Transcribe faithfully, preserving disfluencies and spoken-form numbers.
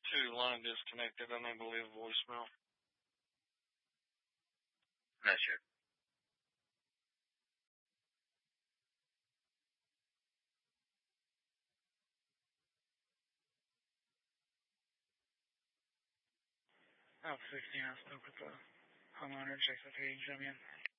two, line disconnected, unable to leave a voicemail. Not sure. Alpha sixteen, I spoke with the homeowner, checks if he can come in.